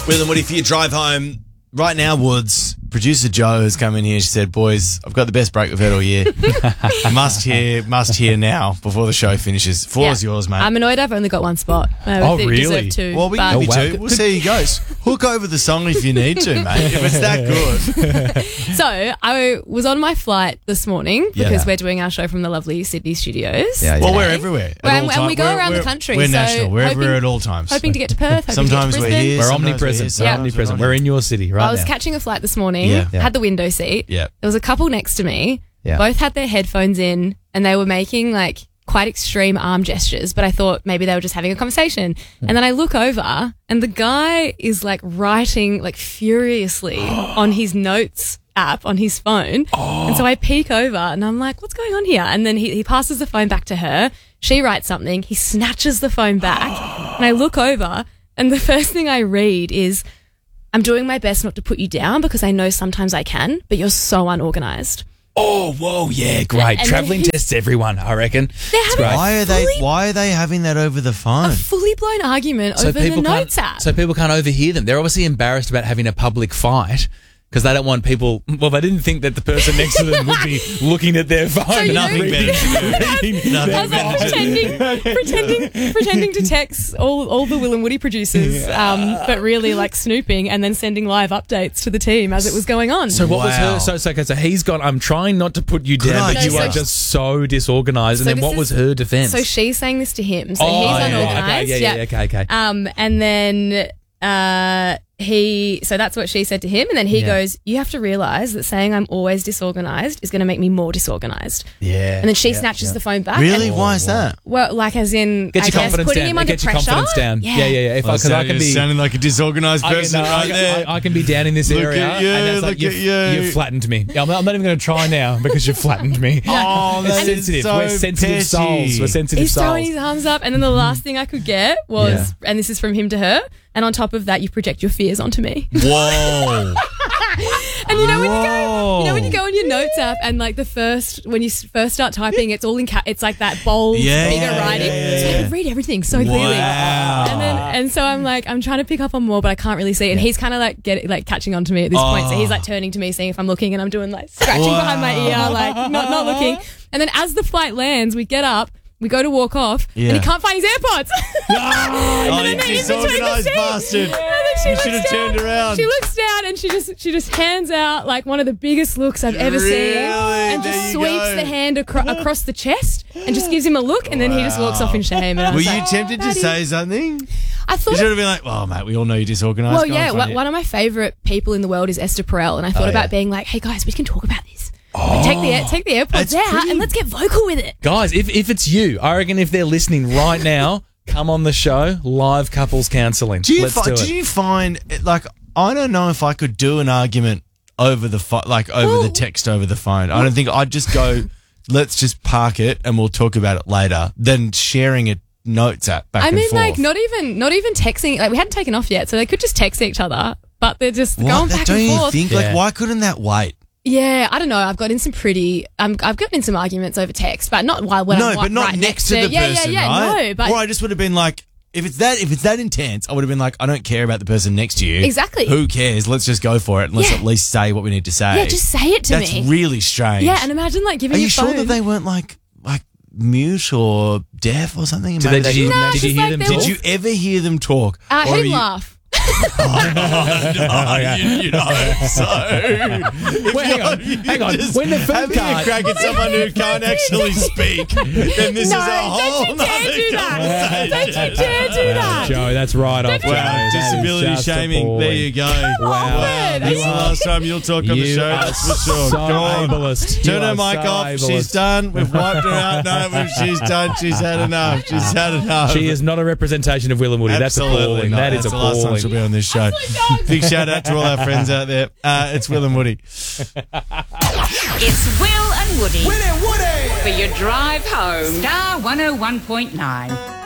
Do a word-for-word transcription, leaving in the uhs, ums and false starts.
Will and Woody for your drive home. Right now, Woods, producer Jo has come in here. She said, boys, I've got the best break we've had all year. must hear, must hear now before the show finishes. Floor's Yeah. yours, mate. I'm annoyed I've only got one spot. I Oh, think really? deserve two, well, we but- can give Oh, you wow. two. We'll see how he goes. Hook over the song if you need to, mate. If it's that good. So I was on my flight this morning because Yeah. we're doing our show from the lovely Sydney studios. Yeah, yeah. Well, we're today. everywhere. at Well, all and- and time- we go we're- around the we're- country, We're so national. We're hoping- everywhere at all times. Hoping to get to Perth. Hoping Sometimes to get we're to Brisbane. here. We're sometimes omnipresent. we're here, Omnipresent. sometimes We're in your city right I was now. catching a flight this morning, Yeah. Yeah. had the window seat. Yeah. There was a couple next to me. Yeah. Both had their headphones in and they were making like quite extreme arm gestures, but I thought maybe they were just having a conversation. And then I look over and the guy is like writing like furiously on his notes app on his phone. And so I peek over and I'm like, what's going on here? And then he, he passes the phone back to her. She writes something. He snatches the phone back and I look over and the first thing I read is, I'm doing my best not to put you down because I know sometimes I can, but you're so unorganized. Oh, whoa, yeah, great. And Traveling then he- tests everyone, I reckon. They're It's having great. Why are they? Fully- Why are they having that over the phone? A fully blown argument over the notes can't, app. so people can't overhear them. They're obviously embarrassed about having a public fight because they don't want people. Well, they didn't think that the person next to them would be looking at their phone. you and know- reading- reading Nothing I was their like better. pretending, pretending, pretending to text all, all the Will and Woody producers, um, but really like snooping and then sending live updates to the team as it was going on. So what was Wow. her? So, so, okay, so he's gone. I'm trying not to put you Good down, but idea. you are So- just so disorganized. So And then this what was is- her defense? So she's saying this to him. So Oh, he's yeah, unorganized. okay, yeah, yeah, okay, okay. Um, and then uh, he, so that's what she said to him. And then he Yeah. goes, you have to realize that saying I'm always disorganized is going to make me more disorganized. yeah. And then she yeah, snatches yeah. the phone back. Really? And, Why is that? well, like as in, Get I your guess, confidence putting down. him under Get your pressure. confidence down. Yeah, yeah, yeah. If I, Well, cause I can be. sounding like a disorganized I person can, no, I, right there. I, I can be down in this Look area. at you, and that's like, look you've, at you. you've flattened me. I'm not, I'm not even going to try now because you've flattened me. Oh, it's that is sensitive. so We're sensitive petty. souls. We're sensitive He's souls. throwing his arms up, and then the last thing I could get was, and this is from him to her, and on top of that, you project your fears onto me. Whoa. And you know when you go, Whoa. you know when you go on your notes app, and like the first when you s- first start typing, it's all in ca- it's like that bold, Yeah, bigger yeah, writing. yeah, So I yeah. could read everything so clearly. Wow. And then and so I'm like, I'm trying to pick up on more, but I can't really see. And he's kind of like get like catching on to me at this point. So he's like turning to me, seeing if I'm looking, and I'm doing like scratching Wow. behind my ear, like not not looking. And then as the flight lands, we get up. We go to walk off, Yeah. and he can't find his AirPods. Oh, And you then in between the disorganized seats. bastard. And then she You looks should have down- turned around. She looks down and she just she just hands out like one of the biggest looks I've ever seen, Really? and There just you sweeps go. the hand acro- across the chest and just gives him a look, and then he just walks off in shame. And I Were was you like, tempted to Daddy. say something? I You thought. should have been like, "Oh, mate, we all know you're disorganized." Well, Go on, yeah, find one it." one of my favorite people in the world is Esther Perel, and I thought Oh, about yeah. being like, "Hey guys, we can talk about this. Like, take the take the It's AirPods out pretty- and let's get vocal with it." Guys, if, if it's you, I reckon if they're listening right now, come on the show, live couples counselling. Do you Let's fi- do do it. you find it, like I don't know if I could do an argument over the pho- like over Well- the text over the phone. I don't think I'd just go. Let's just park it and we'll talk about it later. Than sharing a notes app back I and mean, forth. like not even not even texting. Like we hadn't taken off yet, so they could just text each other, but they're just What? going That- back don't and you forth. think? Yeah. Like, why couldn't that wait? Yeah, I don't know. I've got in some pretty. Um, I've gotten in some arguments over text, but not while when no, I'm but not right next to the yeah, person, Yeah, yeah, right? No, but or I just would have been like, if it's that, if it's that intense, I would have been like, I don't care about the person next to you. Exactly. Who cares? Let's just go for it. And let's Yeah. at least say what we need to say. yeah, just say it to That's me. really strange. Yeah, and imagine like giving Are you your sure phone. that they weren't like like mute or deaf or something? Did, Maybe they, did, you, No, did you she's hear like them they talk? Did you ever hear them talk? uh, Or are him you- laugh. Oh, you, you know, so Wait, hang on, hang on. When the film having card- a crack at someone who can't actually speak, then this No, is a whole don't you dare nother do that. Don't you conversation. dare do that. Joe, that's right off. Joe. Wow, That is disability just shaming. There appalling. you go. Wow. Awkward. That's the last time you'll talk on the You show, are that's for sure. so Go on. ableist. Turn You her are mic so off. ableist. She's done. We've wiped her out. No, she's done. She's had enough. She's had enough. She is not a representation of Will and Woody. That's Absolutely appalling. not. That is That's the last time she'll be appalling. on this show. Big shout out to all our friends out there. Uh, it's Will and Woody. It's Will and Woody. Will and Woody. For your drive home. Star one oh one point nine.